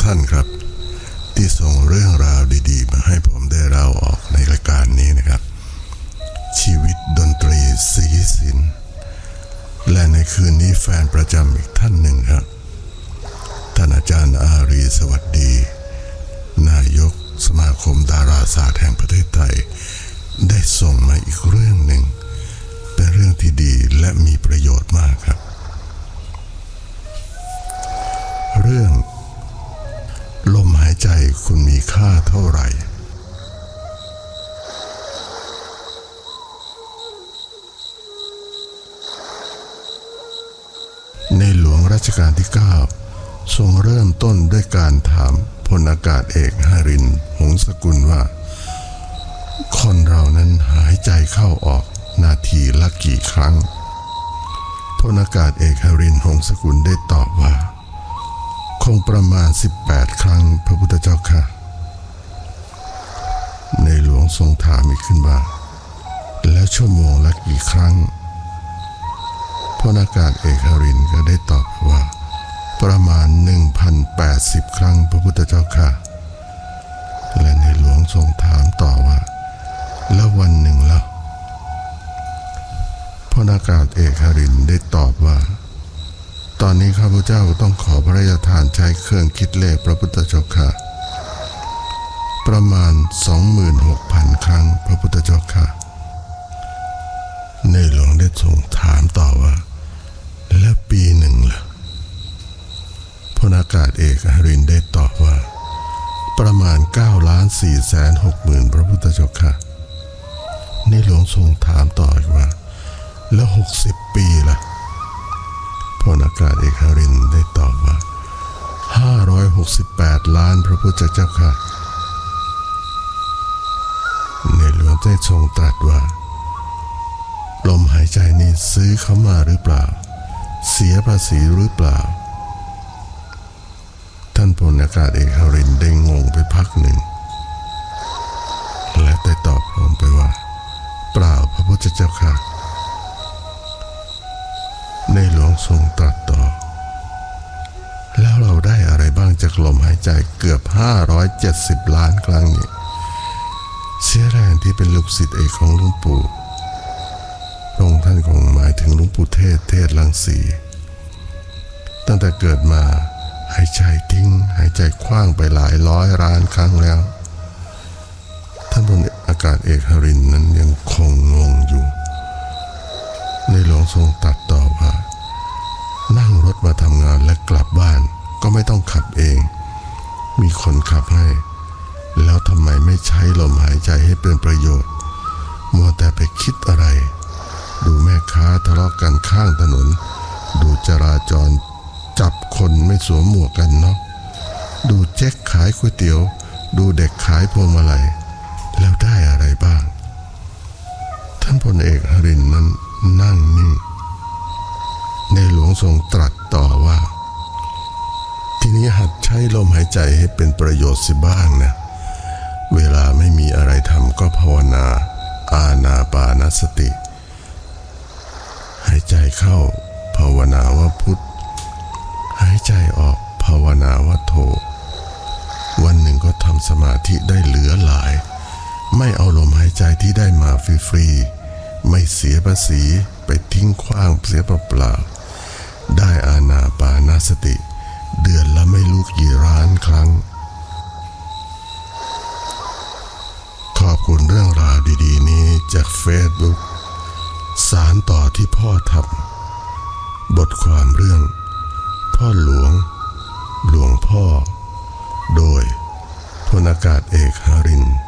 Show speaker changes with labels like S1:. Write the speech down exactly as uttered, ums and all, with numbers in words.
S1: ท่านครับที่ส่งเรื่องราวดีๆมาให้ผมได้เล่าออกในรายการนี้นะครับชีวิตดนตรีศรีศิลป์และในคืนนี้แฟนประจำอีกท่านหนึ่งครับท่านอาจารย์อารีสวัสดีนายกสมาคมดาราศาสตร์แห่งประเทศไทยได้ส่งมาอีกเรื่องหนึ่งเป็นเรื่องที่ดีและมีประโยชน์มากครับเรื่องลมหายใจคุณมีค่าเท่าไหร่ในหลวงรัชกาลที่เก้าทรงเริ่มต้นด้วยการถามพลอากาศเอกหรินทร์หงสกุลว่าคนเรานั้นหายใจเข้าออกนาทีละกี่ครั้งพลอากาศเอกหรินทร์หงสกุลได้ตอบว่าคงประมาณสิบแปดครั้งพระพุทธเจ้าค่ะในหลวงทรงถามอีกขึ้นว่าแล้วชั่วโมงละกี่ครั้งพลอากาศเอกหรินทร์ก็ได้ตอบว่าประมาณ หนึ่งพันแปดสิบ ครั้งพระพุทธเจ้าค่ะและในหลวงทรงถามต่อว่าแล้ววันหนึ่งล่ะพลอากาศเอกหรินทร์ได้ตอบว่าตอนนี้ข้าพเจ้าต้องขอพระราชทานใช้เครื่องคิดเลขพระพุทธเจ้าค่ะประมาณ สองหมื่นหกพัน ครั้งพระพุทธเจ้าค่ะในหลวงได้ทรงถามต่อว่าแล้วปีหนึ่งล่ะพลอากาศเอกหรินทร์ได้ตอบว่าประมาณ เก้าล้านสี่แสนหกหมื่น พระพุทธเจ้าค่ะในหลวงทรงถามต่ออีกว่าแล้วหกสิบปีล่ะพลอากาศเอกหรินทร์ได้ตอบว่าห้าร้อยหกสิบแปดล้านพระพุทธเจ้าค่ะในหลวงได้ทรงตรัสว่าลมหายใจนี้ซื้อเข้ามาหรือเปล่าเสียภาษีหรือเปล่าท่านพลอากาศเอกหรินทร์ได้งงไปพักหนึ่งและได้ตอบพร้อมไปว่าเปล่าพระพุทธเจ้าค่ะในหลวงทรงตรัสต่อแล้วเราได้อะไรบ้างจากลมหายใจเกือบห้าร้อยเจ็ดสิบล้านครั้งนี้เสียแรงที่เป็นลูกศิษย์เอกของหลวงปู่พระองค์ท่านคงหมายถึงหลวงปู่เทศเทศรังสีตั้งแต่เกิดมาหายใจทิ้งหายใจคว้างไปหลายร้อยล้านครั้งแล้วท่านพลอากาศเอกหรินทร์นั้นยังคงงงอยู่ในหลวงทรงตรัสต่อว่านั่งรถมาทำงานและกลับบ้านก็ไม่ต้องขับเองมีคนขับให้แล้วทำไมไม่ใช้ลมหายใจให้เป็นประโยชน์มัวแต่ไปคิดอะไรดูแม่ค้าทะเลาะกันข้างถนนดูจราจรจับคนไม่สวมหมวกกันเนาะดูเจ๊กขายก๋วยเตี๋ยวดูเด็กขายพวงมาลัยแล้วได้อะไรบ้างท่านพลเอกหรินทร์นั้นนั่งนิ่งในหลวงทรงตรัสต่อว่าทีนี้หัดใช้ลมหายใจให้เป็นประโยชน์สิบ้างนะเวลาไม่มีอะไรทำก็ภาวนาอานาปานสติหายใจเข้าภาวนาว่าพุทธหายใจออกภาวนาว่าโธวันหนึ่งก็ทำสมาธิได้เหลือหลายไม่เอาลมหายใจที่ได้มาฟรีๆไม่เสียภาษีไปทิ้งขว้างเสียเปล่าๆได้อานาปานสติเดือนละไม่รู้กี่ล้านครั้งขอบคุณเรื่องราวดีๆนี้จากเฟซบุ๊กสารต่อที่พ่อทำบทความเรื่องพ่อหลวงหลวงพ่อโดยพลอากาศเอกหรินทร์